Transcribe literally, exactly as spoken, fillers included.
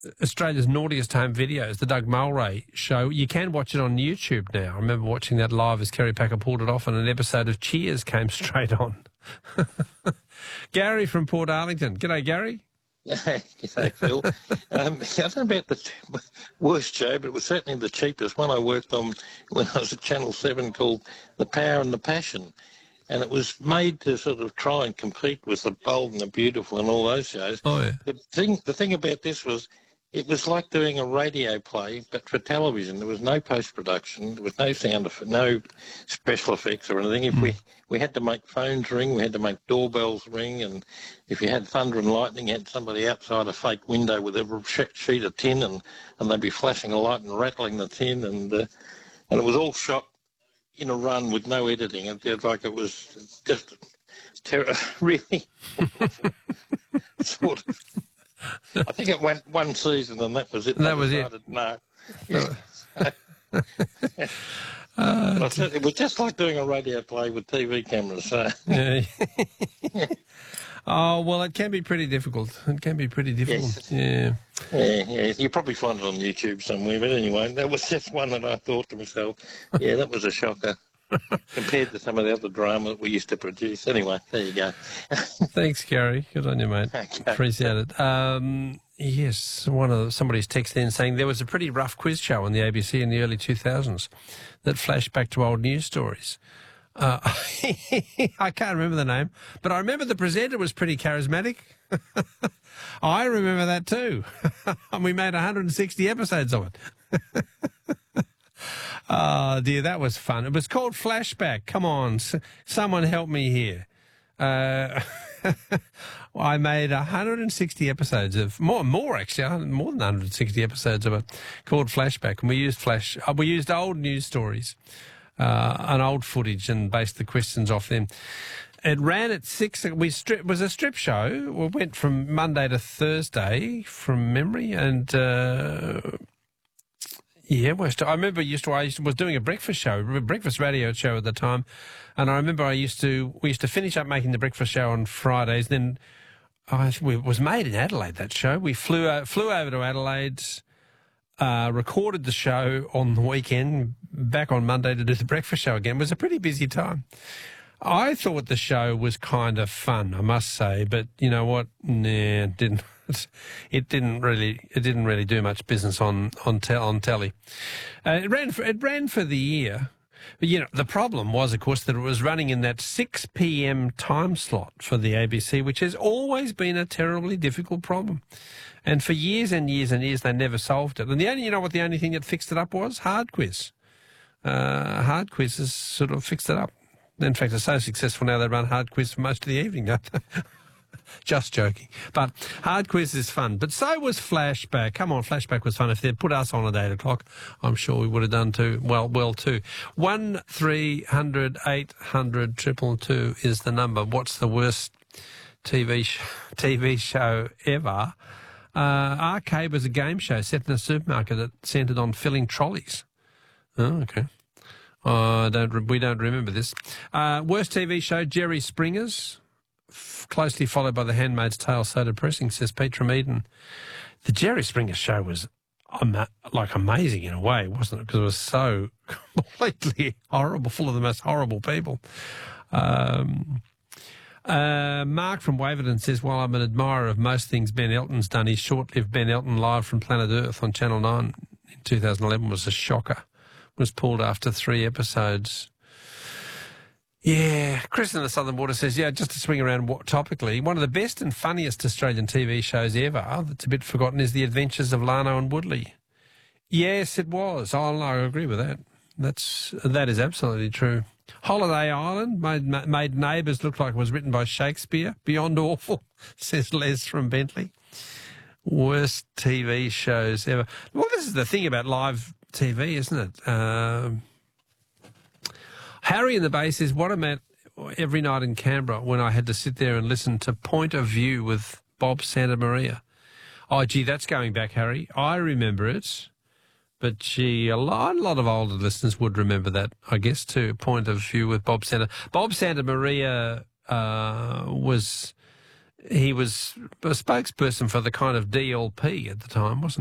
Australia's Naughtiest Home Videos, the Doug Mulray show. You can watch it on YouTube now. I remember watching that live as Kerry Packer pulled it off, and an episode of Cheers came straight on. Gary from Port Arlington. G'day, Gary. G'day, Phil. um, I don't know about the worst show, but it was certainly the cheapest one I worked on when I was at Channel seven, called The Power and the Passion. And it was made to sort of try and compete with The Bold and the Beautiful and all those shows. Oh, yeah. The thing, the thing about this was, it was like doing a radio play, but for television. There was no post-production, there was no sound, effect, no special effects or anything. If mm. we, we had to make phones ring, we had to make doorbells ring, and if you had thunder and lightning, you had somebody outside a fake window with a sheet of tin, and, and they'd be flashing a light and rattling the tin, and uh, and it was all shot in a run with no editing. It, it like it was just ter- really sort of. I think it went one season and that was it. That was it. No. Yeah. uh, said, it was just like doing a radio play with T V cameras. So. Yeah. Oh, well, it can be pretty difficult. It can be pretty difficult. Yes. Yeah. Yeah, yeah. You probably find it on YouTube somewhere. But anyway, that was just one that I thought to myself, yeah, that was a shocker. Compared to some of the other drama that we used to produce. Anyway, there you go. Thanks, Gary. Good on you, mate. Okay. Appreciate it. Um, yes, one of the, somebody's texted in saying there was a pretty rough quiz show on the A B C in the early two thousands that flashed back to old news stories. Uh, I can't remember the name, but I remember the presenter was pretty charismatic. I remember that too. And we made one hundred sixty episodes of it. Oh, dear, that was fun. It was called Flashback. Come on, s- someone help me here. Uh, I made one hundred sixty episodes of, more, more actually, more than one hundred sixty episodes of it, called Flashback. And we used flash, uh, we used old news stories, uh, and old footage, and based the questions off them. It ran at six. We strip, it was a strip show. We went from Monday to Thursday from memory, and uh, yeah, West. I remember used to. I used to, was doing a breakfast show, a breakfast radio show at the time, and I remember I used to. We used to finish up making the breakfast show on Fridays. Then I it was made in Adelaide. That show. We flew uh, flew over to Adelaide, uh, recorded the show on the weekend, back on Monday to do the breakfast show again. It was a pretty busy time. I thought the show was kind of fun, I must say, but you know what? Nah, it didn't. It didn't really. It didn't really do much business on on, te- on telly. Uh, it ran. For, it ran for the year. But, you know, the problem was, of course, that it was running in that six p.m. time slot for the A B C, which has always been a terribly difficult problem. And for years and years and years, they never solved it. And the only, you know, what the only thing that fixed it up was? Hard Quiz. Uh, Hard Quiz has sort of fixed it up. In fact, it's so successful now they run Hard Quiz for most of the evening, don't they? Just joking. But Hard Quiz is fun. But so was Flashback. Come on, Flashback was fun. If they'd put us on at eight o'clock, I'm sure we would have done too. Well, well too. One three hundred eight hundred triple two is the number. What's the worst T V sh- T V show ever? Uh, Arcade was a game show set in a supermarket that centred on filling trolleys. Oh, okay. Uh, don't we don't remember this. Uh, worst T V show, Jerry Springer's. F- closely followed by The Handmaid's Tale. So depressing, says Petra Eden. The Jerry Springer show was um, like amazing in a way, wasn't it? Because it was so completely horrible, full of the most horrible people. Um, uh, Mark from Waverton says, while I'm an admirer of most things Ben Elton's done, his short-lived Ben Elton Live from Planet Earth on Channel nine in two thousand eleven was a shocker. Was pulled after three episodes. Yeah, Chris in the Southern Water says, yeah, just to swing around topically, one of the best and funniest Australian T V shows ever that's a bit forgotten is The Adventures of Lano and Woodley. Yes, it was. Oh, no, I agree with that. That's That is absolutely true. Holiday Island made, made Neighbours look like it was written by Shakespeare. Beyond awful, says Les from Bentley. Worst T V shows ever. Well, this is the thing about live T V, isn't it? Um... Harry in the Bay says, what I meant every night in Canberra when I had to sit there and listen to Point of View with Bob Santa Maria. Oh, gee, that's going back, Harry. I remember it, but gee, a lot, a lot of older listeners would remember that, I guess, too, Point of View with Bob Santa. Bob Santa Maria uh, was he was a spokesperson for the kind of D L P at the time, wasn't he?